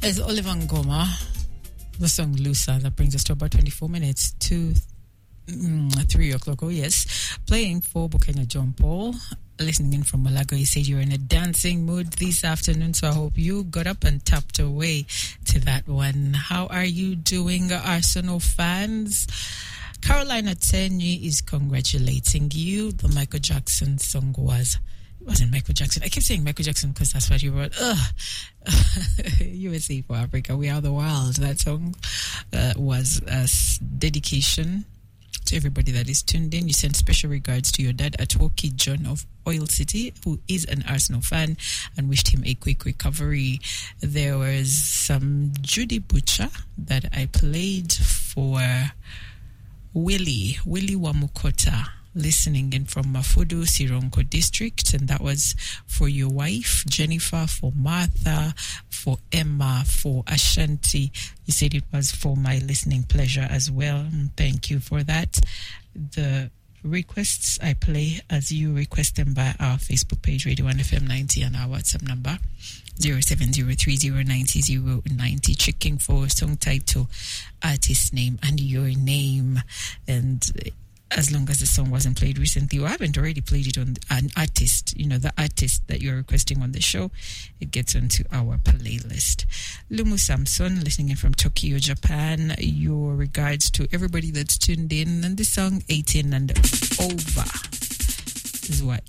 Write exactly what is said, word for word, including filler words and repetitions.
As Oliver Ngoma, the song Lusa, that brings us to about twenty-four minutes to mm, three o'clock. Oh, yes. Playing for Bukenya John Paul. Listening in from Malaga, you said you're in a dancing mood this afternoon, so I hope you got up and tapped away to that one. How are you doing, Arsenal fans? Carolina Tenyi is congratulating you. The Michael Jackson song was... It wasn't Michael Jackson. I keep saying Michael Jackson because that's what you wrote. Ugh. U S A for Africa. We are the world. That song uh, was a dedication to everybody that is tuned in. You send special regards to your dad, Atwoki John of Oil City, who is an Arsenal fan, and wished him a quick recovery. There was some Judy Butcher that I played for Willie, Willie Wamukota, listening in from Mafudu, Sironko district, and that was for your wife, Jennifer, for Martha, for Emma, for Ashanti. You said it was for my listening pleasure as well. Thank you for that. The requests I play as you request them by our Facebook page, Radio one F M ninety, and our WhatsApp number, zero seven zero three zero nine zero zero nine zero, checking for song title, artist name, and your name. And as long as the song wasn't played recently, or I haven't already played it on an artist, you know, the artist that you're requesting on the show, it gets onto our playlist. Lumu Samson, listening in from Tokyo, Japan. Your regards to everybody that's tuned in. And the song eighteen and Over is what